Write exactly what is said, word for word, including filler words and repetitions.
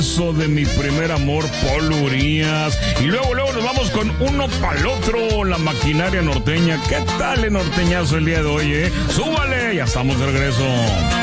De mi primer amor, Paul Urias. Y luego, luego nos vamos con uno para el otro, la maquinaria norteña. ¿Qué tal el norteñazo el día de hoy, eh? ¡Súbale! Ya estamos de regreso.